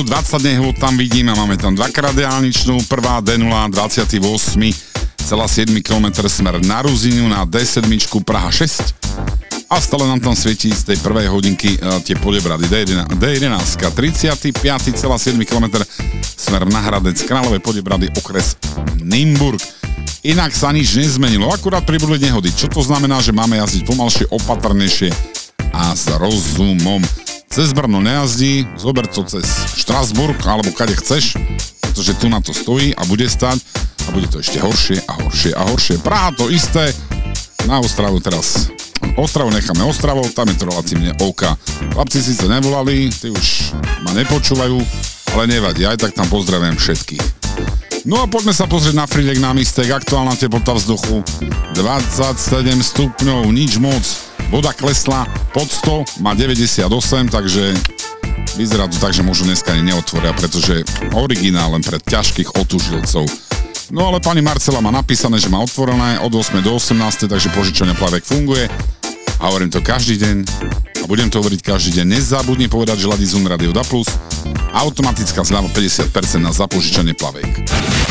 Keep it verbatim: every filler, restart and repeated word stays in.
nehodu, dvadsať nehod tam vidíme, máme tam dvakrát diaľničnú, prvá dé nula, dvadsaťosem celá sedem kilometra smer na Ruzinu, na dé sedem Praha šesť a stále nám tam svietí z tej prvej hodinky uh, tie Podebrady dé jedenásť, tridsaťpäť celá sedem kilometra smer na Hradec Králové Podebrady, okres Nymburk. Inak sa nič nezmenilo, akurát pribudli nehody. Čo to znamená, že máme jazdiť pomalšie, opatrnejšie a s rozumom. Cez Brno nejazdí, zober to cez Štrasburg alebo kade chceš, pretože tu na to stojí a bude stať a bude to ešte horšie a horšie a horšie. Praha to isté, na Ostravu teraz. Ostravu necháme Ostravou, tam je to relatívne OK. Chlapci síce nevolali, tí už ma nepočúvajú, ale nevadí, aj tak tam pozdravujem všetkých. No a poďme sa pozrieť na Fridek na Mistek, aktuálna teplota vzduchu dvadsaťsedem stupňov, nič moc, voda klesla pod sto, má deväťdesiatosem, takže vyzerá to tak, že možno dneska ani neotvoria, pretože originál len pre ťažkých otužilcov. No ale pani Marcela má napísané, že má otvorené od ôsmej do osemnástej, takže požičovňa Plavek funguje. A hovorím to každý deň a budem to hovoriť každý deň. Nezabudni povedať, že Ladizun Radio dá plus. Automatická zľava päťdesiat percent na zapožičanie Plavek.